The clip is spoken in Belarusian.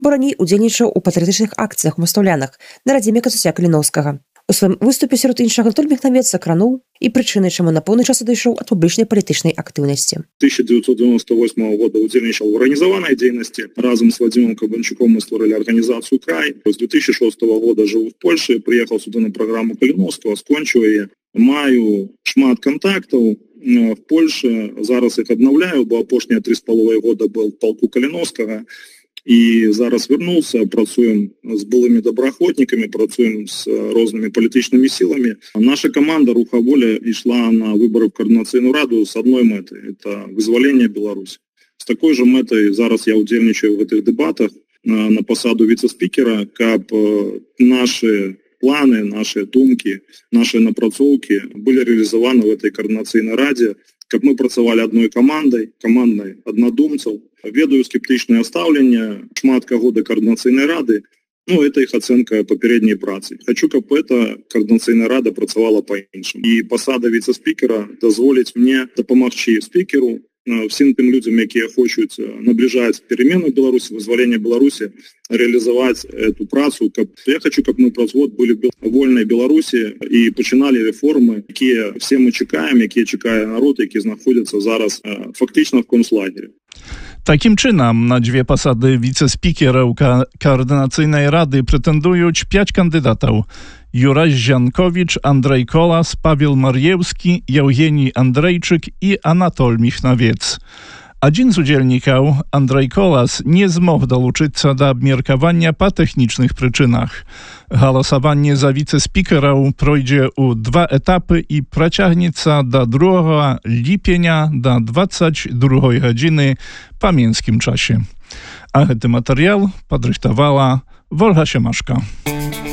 бо раней удзельнічаў у патрыятычных акцыях у Мастаўлянах на радзіме Кацуся Каліноўскага. У сваім выступе сярод іншага Анатоль Міхнавец закрануў і прычыны, чаму на поўны час адышоў ад публічнай палітычнай актыўнасці. 1998 года удзельнічаў в арганізаванай дзейнасці. Разам з Вадзімом Кабанчуком мы створили арганізацыю «Край». З 2006 года жыў в Польшы, прыехаў сюды на праграму Каліноўскага, скончыў яе. Маю шмат контактаў в Польше, зараз их обновляю, бо апошнія 3,5 года был в полку Каліноўскага, і зараз вернулся, працуем з былымі добраахвотнікамі, працуем з рознымі палітычнымі сіламі. Наша команда «Руха Воля» ішла на выборы в Координаційну раду с одной мэтай – это вызволение Беларуси. С такой же мэтай зараз я удзельнічаю в этих дебатах на посаду віце-спікера, каб наши планы, наши думки, наши напрацоўки были реализованы в этой Координаційнай раде, каб мы працавалі одной командой однодумцаў. Ведаю скептычнае стаўленне шмат каго да Координаційнай рады, это их оценка папярэдняй працы. Хочу, каб эта Координаційная рада працавала по-іншаму. І пасада віце-спікера дазволіць мне дапамагчы спікеру, всім тым людзям, якія хочуць набліжаць перемены в Беларуси, вызволение Беларуси, реализовать эту працу. Я хочу, каб мы праз год были в вольной Беларуси и пачыналі реформы, якія все мы чекаем, якія чекае народ, які знаходзяцца зараз фактично в концлагері. Takim czynom na dwie posady wicespikera Koordynacyjnej Rady pretendują 5 kandydatów. Juraj Ziankowicz, Andrzej Kolas, Paweł Marjewski, Eugenij Andrzejczyk i Anatol Michnowiec. Один z udzielników, Andrzej Kolas, nie zmógł dolучиться do obmierkowania po technicznych przyczynach. Głosowanie za wicespikera projdzie u 2 etapy i przeciągnie się do 2 lipnia do 22 godziny po mięskim czasie. A ten materiał podrychtowała Wolga Siemaszka.